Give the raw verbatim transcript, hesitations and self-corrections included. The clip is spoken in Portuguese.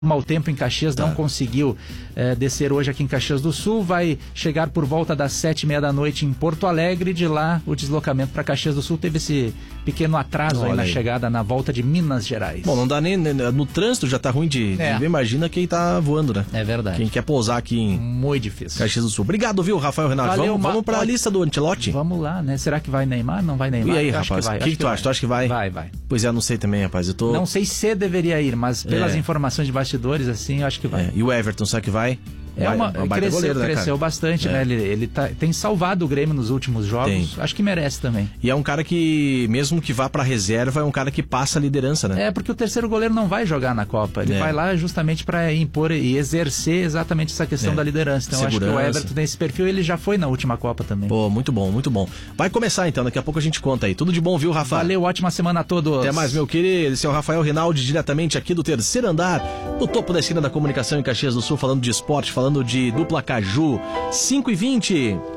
mau tempo em Caxias, tá. não conseguiu é, descer hoje aqui em Caxias do Sul, vai chegar por volta das sete e meia da noite em Porto Alegre, de lá o deslocamento para Caxias do Sul teve esse pequeno atraso aí na aí. chegada, na volta de Minas Gerais. Bom, não dá nem, no trânsito já tá ruim de, é. de ver, imagina quem tá voando, né? É verdade. Quem quer pousar aqui em Muito difícil. Caxias do Sul. Obrigado, viu, Rafael Renato? Valeu, vamos, vamos pra pode... lista do Ancelotti? Vamos lá, né? Será que vai Neymar? Não vai Neymar? E aí, eu rapaz, o que, que, que tu vai. acha? Tu acha que vai? Vai, vai. Pois é, não sei também, rapaz, eu tô... Não sei se deveria ir, mas pelas é. informações de bastidores, assim, eu acho que vai. É. E o Everton, será que vai? É vai, uma, uma cresceu, goleiro, né, cresceu bastante, é. né? Ele, ele tá, tem salvado o Grêmio nos últimos jogos. Tem. Acho que merece também. E é um cara que, mesmo que vá pra reserva, é um cara que passa a liderança, né? É, porque o terceiro goleiro não vai jogar na Copa. Ele é. vai lá justamente para impor e exercer exatamente essa questão é. da liderança. Então, Segurança. acho que o Everton tem esse perfil. Ele já foi na última Copa também. Pô, muito bom, muito bom. Vai começar então, daqui a pouco a gente conta aí. Tudo de bom, viu, Rafa? Valeu, ótima semana a todos. Até mais, meu querido. Esse é o Rafael Rinaldi, diretamente aqui do terceiro andar, no topo da esquina da comunicação em Caxias do Sul, falando de esporte, falando de dupla Caju. cinco e vinte.